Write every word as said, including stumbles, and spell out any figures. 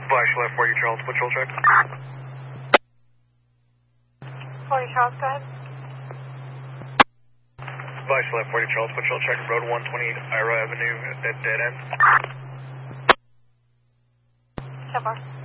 Vice left forty Charles, patrol check. forty Charles, go ahead. Vice left forty Charles, patrol check, road one twenty Ira Avenue at dead end. So far.